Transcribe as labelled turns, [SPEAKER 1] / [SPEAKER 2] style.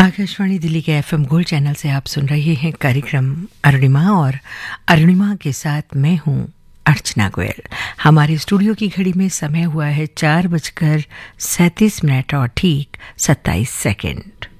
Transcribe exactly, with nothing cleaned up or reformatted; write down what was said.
[SPEAKER 1] आकाशवाणी दिल्ली के FM gold channel से आप सुन रहे हैं कार्यक्रम अरुणिमा और अरुणिमा के साथ मैं हूं अर्चना गोयल। हमारे स्टूडियो की घड़ी में समय हुआ है चार बजकर सैंतीस मिनट और ठीक सत्ताईस सेकंड।